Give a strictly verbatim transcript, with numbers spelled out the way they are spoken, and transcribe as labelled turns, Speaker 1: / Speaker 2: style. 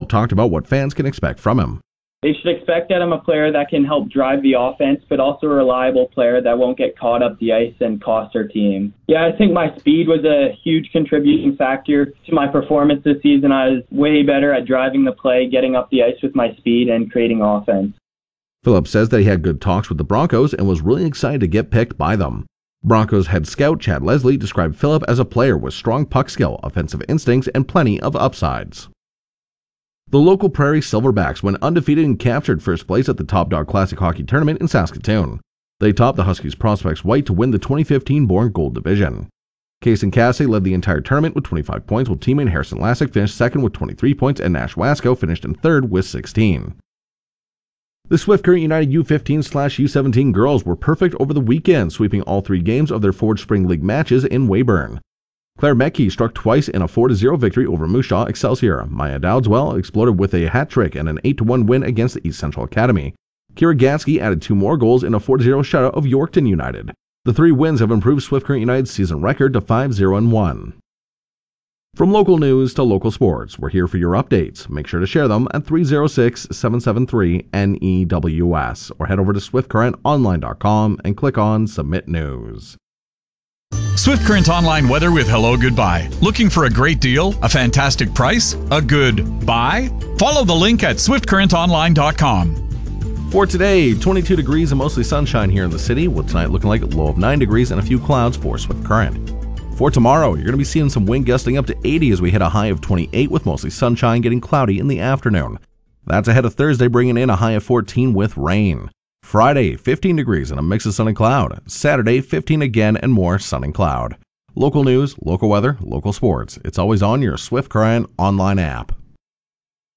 Speaker 1: Phillip talked about what fans can expect from him.
Speaker 2: They should expect that I'm a player that can help drive the offense, but also a reliable player that won't get caught up the ice and cost our team. Yeah, I think my speed was a huge contributing factor to my performance this season. I was way better at driving the play, getting up the ice with my speed, and creating offense.
Speaker 1: Phillip says that he had good talks with the Broncos and was really excited to get picked by them. Broncos head scout Chad Leslie described Phillip as a player with strong puck skill, offensive instincts, and plenty of upsides. The local Prairie Silverbacks went undefeated and captured first place at the Top Dog Classic Hockey Tournament in Saskatoon. They topped the Huskies Prospects White to win the twenty fifteen Born Gold Division. Kason Cassidy led the entire tournament with twenty-five points, while teammate Harrison Lassick finished second with twenty-three points, and Nash Wasco finished in third with sixteen. The Swift Current United U fifteen slash U seventeen girls were perfect over the weekend, sweeping all three games of their Forge Spring League matches in Weyburn. Claire Metke struck twice in a four to zero victory over Moose Jaw Excelsior. Maya Dowdswell exploded with a hat trick and an eight to one win against the East Central Academy. Kira Gansky added two more goals in a four to zero shutout of Yorkton United. The three wins have improved Swift Current United's season record to five zero one. From local news to local sports, we're here for your updates. Make sure to share them at three oh six, seven seven three, N E W S or head over to swift current online dot com and click on Submit News.
Speaker 3: Swift Current Online weather with Hello Goodbye. Looking for a great deal? A fantastic price? A good buy? Follow the link at swift current online dot com.
Speaker 1: For today, twenty-two degrees and mostly sunshine here in the city, with tonight looking like a low of nine degrees and a few clouds for Swift Current. For tomorrow, you're going to be seeing some wind gusting up to eighty as we hit a high of twenty-eight with mostly sunshine, getting cloudy in the afternoon. That's ahead of Thursday, bringing in a high of fourteen with rain. Friday, fifteen degrees and a mix of sun and cloud. Saturday, fifteen again and more sun and cloud. Local news, local weather, local sports. It's always on your Swift Current online app.